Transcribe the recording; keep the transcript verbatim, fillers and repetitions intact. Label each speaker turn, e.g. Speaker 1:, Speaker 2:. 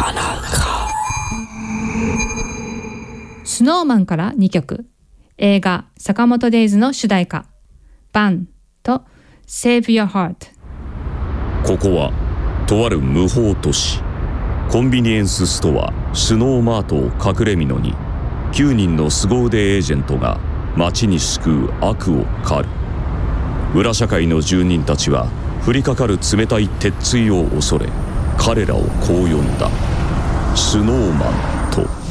Speaker 1: スノーマンからにきょく、映画坂本デイズの主題歌バンと Save Your Heart。
Speaker 2: ここはとある無法都市。コンビニエンスストアスノーマートを隠れ蓑にきゅうにんの凄腕エージェントが街に救う悪を狩る。裏社会の住人たちは降りかかる冷たい鉄槌を恐れ、彼らをこう呼んだ。スノーマンと